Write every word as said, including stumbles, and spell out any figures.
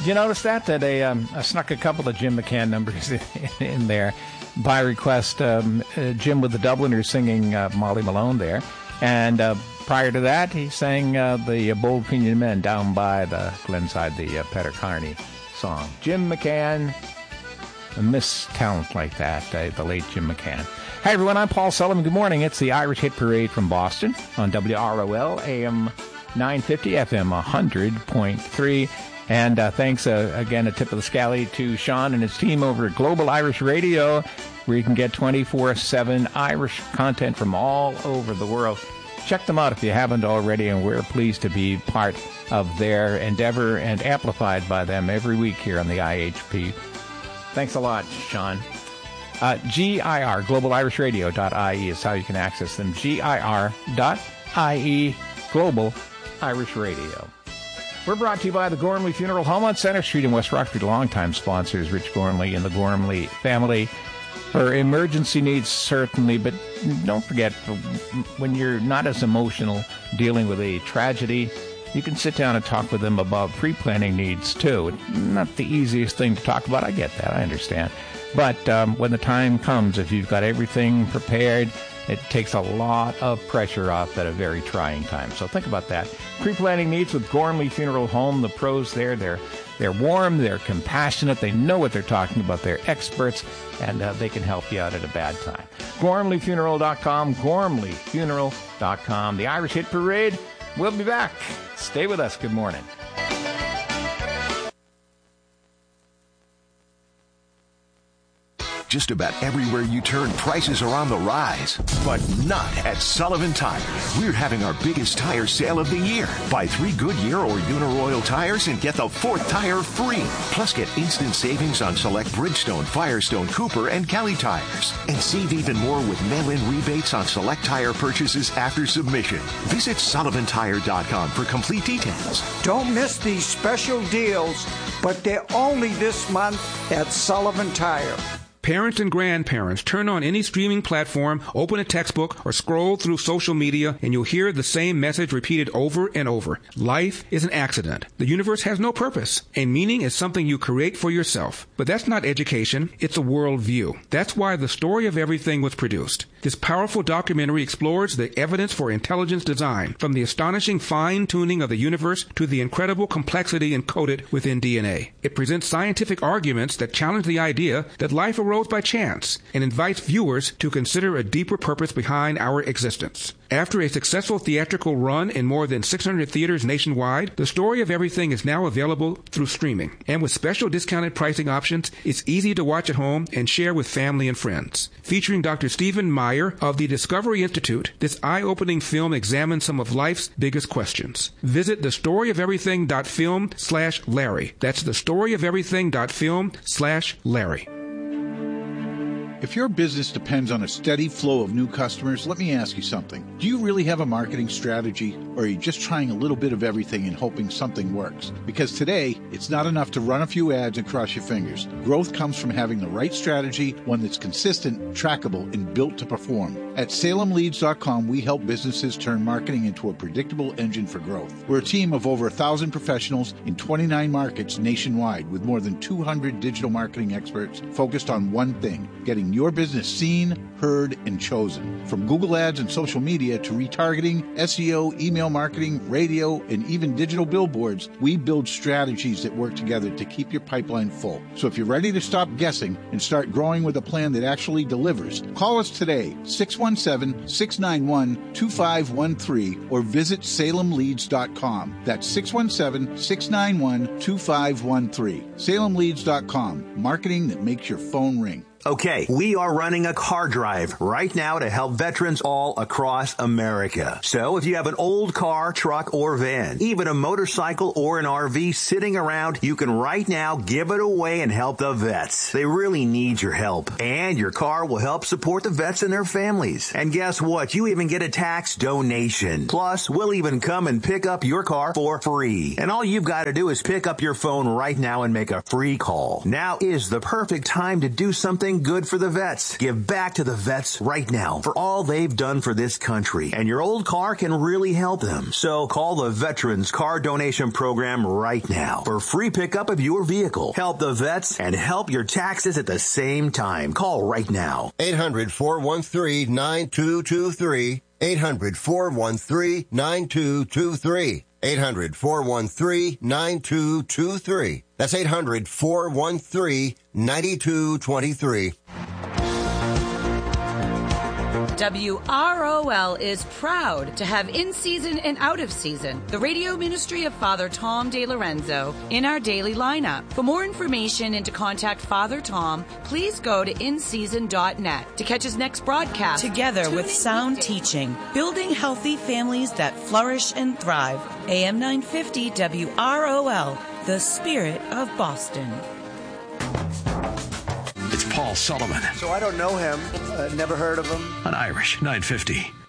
Did you notice that? That I, um, I snuck a couple of Jim McCann numbers in, in there by request. Um, uh, Jim with the Dubliners singing uh, Molly Malone there. And uh, prior to that, he sang uh, the uh, Bold Opinion Men down by the Glenside, the uh, Peter Carney song. Jim McCann, a miss talent like that, uh, the late Jim McCann. Hi, everyone. I'm Paul Sullivan. Good morning. It's the Irish Hit Parade from Boston on W R O L, A M nine fifty, F M one hundred point three. And uh, thanks uh, again, a tip of the scally to Sean and his team over at Global Irish Radio, where you can get twenty-four seven Irish content from all over the world. Check them out if you haven't already, and we're pleased to be part of their endeavor and amplified by them every week here on the I H P. Thanks a lot, Sean. Uh, G I R, global irish radio dot I E is how you can access them. G I R dot I E, Global Irish Radio. We're brought to you by the Gormley Funeral Home on Center Street in West Rockford. Longtime sponsors, Rich Gormley and the Gormley family. For emergency needs, certainly, but don't forget, when you're not as emotional dealing with a tragedy, you can sit down and talk with them about pre-planning needs, too. Not the easiest thing to talk about. I get that. I understand. But um, when the time comes, if you've got everything prepared, it takes a lot of pressure off at a very trying time. So think about that. Pre-planning needs with Gormley Funeral Home. The pros there, they're they're warm, they're compassionate, they know what they're talking about, they're experts, and uh, they can help you out at a bad time. Gormley Funeral dot com, Gormley Funeral dot com. The Irish Hit Parade. We'll be back. Stay with us. Good morning. Just about everywhere you turn, prices are on the rise. But not at Sullivan Tire. We're having our biggest tire sale of the year. Buy three Goodyear or Uniroyal tires and get the fourth tire free. Plus get instant savings on select Bridgestone, Firestone, Cooper, and Kelly tires. And save even more with mail-in rebates on select tire purchases after submission. Visit Sullivan Tire dot com for complete details. Don't miss these special deals, but they're only this month at Sullivan Tire. Parents and grandparents, turn on any streaming platform, open a textbook, or scroll through social media, and you'll hear the same message repeated over and over. Life is an accident. The universe has no purpose, and meaning is something you create for yourself. But that's not education, it's a worldview. That's why The Story of Everything was produced. This powerful documentary explores the evidence for intelligence design, from the astonishing fine-tuning of the universe to the incredible complexity encoded within D N A. It presents scientific arguments that challenge the idea that life arose by chance and invites viewers to consider a deeper purpose behind our existence. After a successful theatrical run in more than six hundred theaters nationwide, The Story of Everything is now available through streaming. And with special discounted pricing options, it's easy to watch at home and share with family and friends. Featuring Doctor Stephen Meyer of the Discovery Institute, this eye-opening film examines some of life's biggest questions. Visit the story of everything dot film slash Larry. That's the story of everything dot film slash Larry. If your business depends on a steady flow of new customers, let me ask you something. Do you really have a marketing strategy, or are you just trying a little bit of everything and hoping something works? Because today, it's not enough to run a few ads and cross your fingers. Growth comes from having the right strategy, one that's consistent, trackable, and built to perform. At Salem Leads dot com, we help businesses turn marketing into a predictable engine for growth. We're a team of over one thousand professionals in twenty-nine markets nationwide with more than two hundred digital marketing experts focused on one thing, getting your business seen, heard, and chosen. From Google Ads and social media to retargeting, S E O, email marketing, radio, and even digital billboards, we build strategies that work together to keep your pipeline full. So if you're ready to stop guessing and start growing with a plan that actually delivers, call us today, six one seven, six nine one, two five one three, or visit Salem Leads dot com. That's six one seven, six nine one, two five one three. Salem Leads dot com. Marketing that makes your phone ring. Okay, we are running a car drive right now to help veterans all across America. So if you have an old car, truck, or van, even a motorcycle or an R V sitting around, you can right now give it away and help the vets. They really need your help. And your car will help support the vets and their families. And guess what? You even get a tax donation. Plus, we'll even come and pick up your car for free. And all you've got to do is pick up your phone right now and make a free call. Now is the perfect time to do something something good for the vets. Give back to the vets right now for all they've done for this country. And your old car can really help them. So call the Veterans Car Donation Program right now for free pickup of your vehicle. Help the vets and help your taxes at the same time. Call right now. eight hundred, four one three, nine two two three. eight hundred, four one three, nine two two three. eight hundred, four one three, nine two two three. That's eight hundred, four one three, nine two two three. W R O L is proud to have in-season and out-of-season the radio ministry of Father Tom DeLorenzo in our daily lineup. For more information and to contact Father Tom, please go to in season dot net to catch his next broadcast. Together with sound teaching, building healthy families that flourish and thrive. A M nine fifty W R O L, the spirit of Boston. It's Paul Sullivan. So I don't know him. Uh, never heard of him. On Irish nine fifty.